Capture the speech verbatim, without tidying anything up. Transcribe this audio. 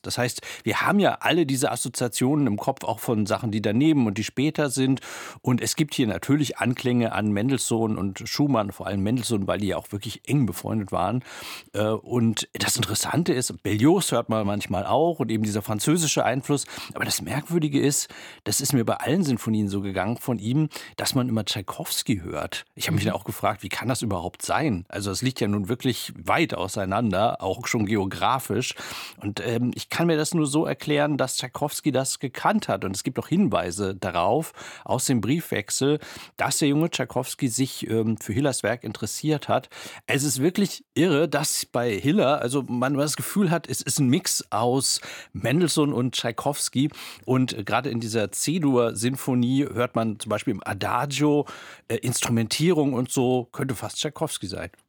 Das heißt, wir haben ja alle diese Assoziationen im Kopf auch von Sachen, die daneben und die später sind. Und es gibt hier natürlich Anklänge an Mendelssohn und Schumann, vor allem Mendelssohn, weil die ja auch wirklich eng befreundet waren. Äh, Und das Interessante ist, Berlioz hört man manchmal auch und eben dieser französische Einfluss. Aber das Merkwürdige ist, das ist mir bei allen Sinfonien so gegangen von ihm, dass man immer Tschaikowski hört. Ich habe mich dann auch gefragt, wie kann das überhaupt sein? Also es liegt ja nun wirklich weit auseinander, auch schon geografisch. Und ähm, ich kann mir das nur so erklären, dass Tschaikowski das gekannt hat. Und es gibt auch Hinweise darauf aus dem Briefwechsel, dass der junge Tschaikowski sich ähm, für Hillers Werk interessiert hat. Es ist wirklich irre, dass bei Hiller, also man das Gefühl hat, es ist ein Mix aus Mendelssohn und Tschaikowski. Und äh, gerade in dieser C-Dur-Sinfonie hört man zum Beispiel im Adagio äh, Instrumentierung und so, könnte fast Tschaikowski sein.